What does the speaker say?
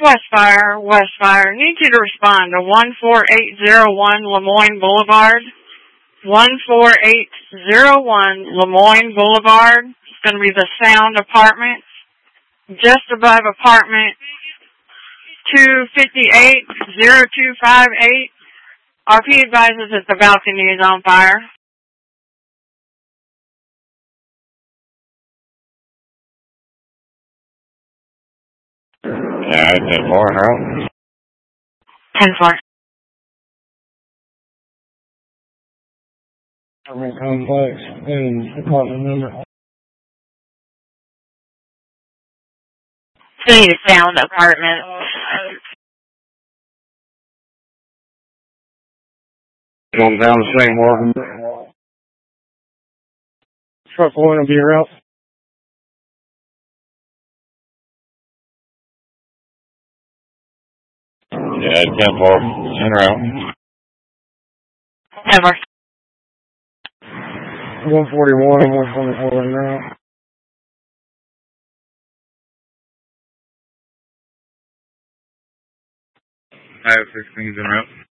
West Fire. Need you to respond to 14801 Lemoyne Boulevard. 14801 Lemoyne Boulevard. It's going to be the Sound Apartment. Just above apartment 258-0258. RP advises that the balcony is on fire. Yeah, 10-4, no. 10-4. Apartment complex and apartment number. The Sound Apartment. Going down the same walking. Truck 1 will be route. Yeah, 10-4, en route. 10-4. 141 and 124 en route. I have 16s en route.